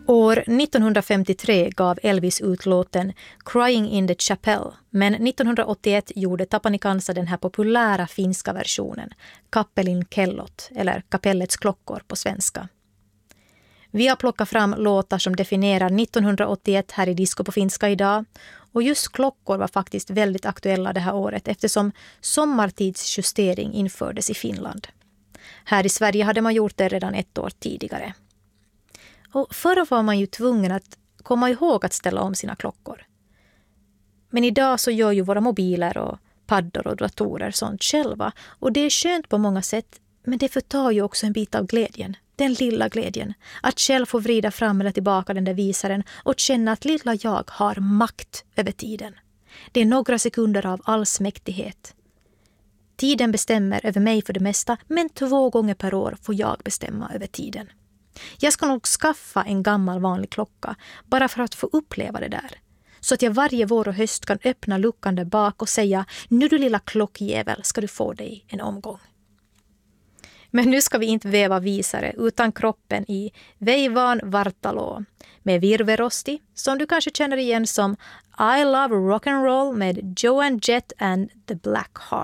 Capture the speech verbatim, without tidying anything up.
År nittonhundrafemtiotre gav Elvis ut låten Crying in the Chapel, men nittonhundraåttioett gjorde Tapani Kansa den här populära finska versionen, Kappelin kellot, eller Kapellets klockor på svenska. Vi har plockat fram låtar som definierar nittonhundraåttioett här i Disco på finska idag, och just klockor var faktiskt väldigt aktuella det här året eftersom sommartidsjustering infördes i Finland. Här i Sverige hade man gjort det redan ett år tidigare. Och förr var man ju tvungen att komma ihåg att ställa om sina klockor. Men idag så gör ju våra mobiler och paddor och datorer sånt själva. Och det är skönt på många sätt, men det förtar ju också en bit av glädjen. Den lilla glädjen. Att själv få vrida fram eller tillbaka den där visaren och känna att lilla jag har makt över tiden. Det är några sekunder av allsmäktighet. Tiden bestämmer över mig för det mesta, men två gånger per år får jag bestämma över tiden. Jag ska nog skaffa en gammal vanlig klocka bara för att få uppleva det där. Så att jag varje vår och höst kan öppna luckan där bak och säga nu du lilla klockjävel ska du få dig en omgång. Men nu ska vi inte väva visare utan kroppen i Veivan Vartalo med Virverosti som du kanske känner igen som I Love Rock and Roll med Joan Jett and the Black Heart.